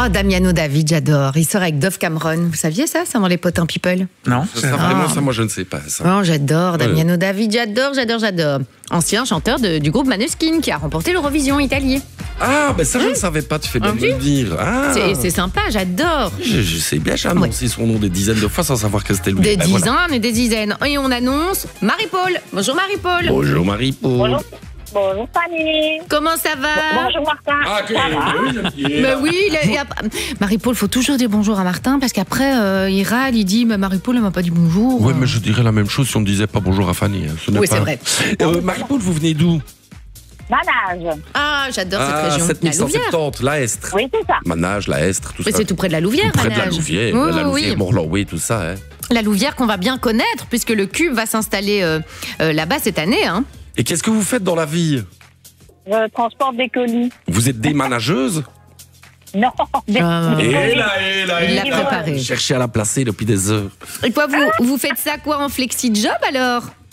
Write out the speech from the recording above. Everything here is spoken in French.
Oh, Damiano David, j'adore. Il sort avec Dove Cameron. Vous saviez ça dans les potins people? Non. Ça, vraiment, ça, moi, je ne sais pas. Ça. Oh, j'adore Damiano David, j'adore. Ancien chanteur du groupe Maneskin qui a remporté l'Eurovision italien. Ah, ben ça, je ne savais pas. Tu fais bien de me le dire. Ah. C'est sympa, j'adore. Je sais bien, j'ai annoncé son nom des dizaines de fois sans savoir que c'était lui. Des Ben, dizaines voilà. et des dizaines. Et on annonce Marie-Paul. Bonjour Marie-Paul. Bonjour Marie-Paul. Bonjour Fanny. Comment ça va? Bonjour Martin. Ah, Ça va Mais oui, Marie-Paul, faut toujours dire bonjour à Martin parce qu'après, il râle, il dit Marie-Paul, elle m'a pas dit bonjour. Oui, mais je dirais la même chose si on ne disait pas bonjour à Fanny. Ce n'est Oui, pas- c'est vrai. Marie-Paul, vous venez d'où? Manage. Ah, j'adore cette région. La Louvière. 7170, la Estre. Oui, c'est ça. Manage, la Estre, tout Mais ça. c'est tout près de la Louvière, Tout près de la Manage. Louvière, Oui, la oui, Louvière, oui. Morlanoué, tout ça. Hein. La Louvière qu'on va bien connaître puisque le Cube va s'installer là-bas cette année. Hein. Et qu'est-ce que vous faites dans la vie? Je transporte des colis. Vous êtes démanageuse? Non, des Ah. des Et colis. là, Il l'a préparé. Cherchez à la placer depuis des heures. Et quoi, vous faites ça quoi en flexi-job alors?